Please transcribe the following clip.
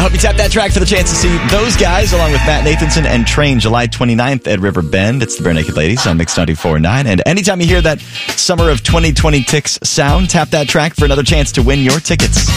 hope you tap that track for the chance to see those guys along with Matt Nathanson and Train July 29th at River Bend. It's the Bare Naked Ladies on Mix 94.9. And anytime you hear that Summer of 2020 Ticks sound, tap that track for another chance to win your tickets.